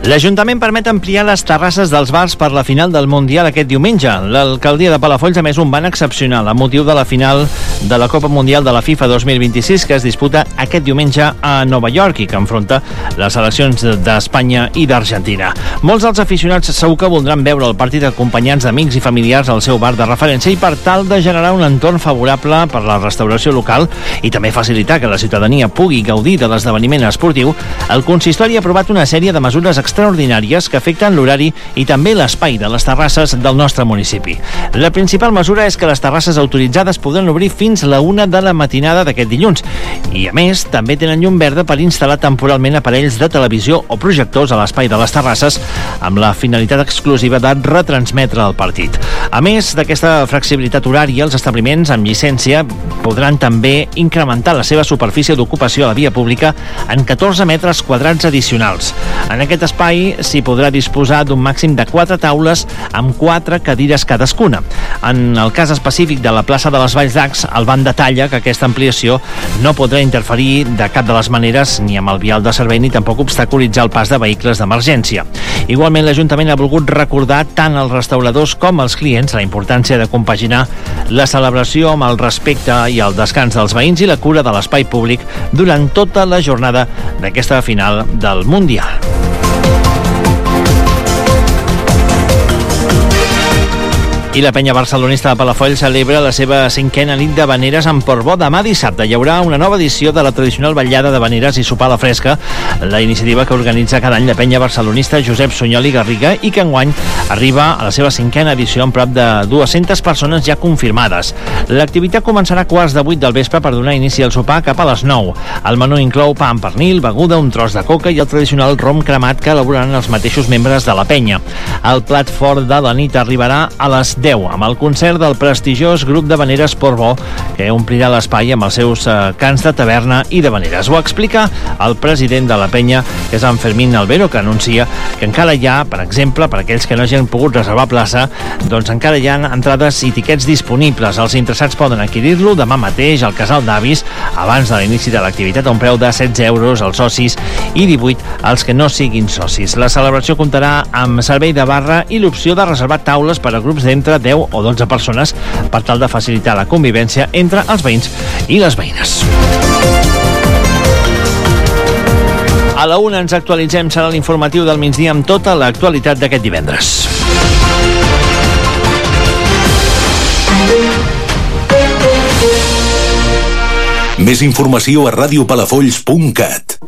L'Ajuntament permet ampliar les terrasses dels bars per la final del Mundial aquest diumenge. L'alcaldia de Palafolls ha emès un ban excepcional amb motiu de la final de la Copa Mundial de la FIFA 2026 que es disputa aquest diumenge a Nova York i que enfronta les seleccions d'Espanya i d'Argentina. Molts dels aficionats segur que voldran veure el partit acompanyats d'amics i familiars al seu bar de referència i per tal de generar un entorn favorable per la restauració local i també facilitar que la ciutadania pugui gaudir de l'esdeveniment esportiu, el consistori ha aprovat una sèrie de mesures extraordinàries que afecten l'horari i també l'espai de les terrasses del nostre municipi. La principal mesura és que les terrasses autoritzades podran obrir fins la 1 de la matinada d'aquest dilluns i, a més, també tenen llum verda per instal·lar temporalment aparells de televisió o projectors a l'espai de les terrasses amb la finalitat exclusiva de retransmetre el partit. A més d'aquesta flexibilitat horària, els establiments amb llicència podran també incrementar la seva superfície d'ocupació a la via pública en 14 metres quadrats addicionals. En aquest espai s'hi podrà disposar d'un màxim de 4 taules amb 4 cadires cadascuna. En el cas específic de la plaça de les Valls d'Acs, el ban detalla que aquesta ampliació no podrà interferir de cap de les maneres ni amb el vial de servei ni tampoc obstaculitzar el pas de vehicles d'emergència. Igualment, l'Ajuntament ha volgut recordar tant als restauradors com als clients la importància de compaginar la celebració amb el respecte i el descans dels veïns i la cura de l'espai públic durant tota la jornada d'aquesta final del Mundial. I la penya barcelonista de Palafolls celebra la seva 5a nit d'havaneres en Portbó. Demà dissabte hi haurà una nova edició de la tradicional vetllada d'havaneres i sopar a la fresca, la iniciativa que organitza cada any la penya barcelonista Josep Sunyol i Garriga i que enguany arriba a la seva 5a edició amb prop de 200 persones ja confirmades. L'activitat començarà a 7:15 del vespre per donar inici al sopar cap a les 9. El menú inclou pa amb pernil, beguda, un tros de coca i el tradicional rom cremat que elaboraran els mateixos membres de la penya. El plat fort de la nit arribarà a les 10 amb el concert del prestigiós grup d'havaneres Portbó, que omplirà l'espai amb els seus cants de taverna i d'havaneres. Ho explica el president de la penya, que és en Fermín Albero, que anuncia que encara hi ha, per exemple, per aquells que no hagin pogut reservar plaça, doncs encara hi ha entrades i tiquets disponibles. Els interessats poden adquirir-lo demà mateix al Casal d'Avis, abans de l'inici de l'activitat, a un preu de 16 euros als socis i 18 als que no siguin socis. La celebració comptarà amb servei de barra i l'opció de reservar taules per a grups d'entre 10 o 12 persones per tal de facilitar la convivència entre els veïns i les veïnes. A la 1 ens actualitzem, serà l'informatiu del migdia amb tota l'actualitat d'aquest divendres. Més informació a radiopalafolls.cat.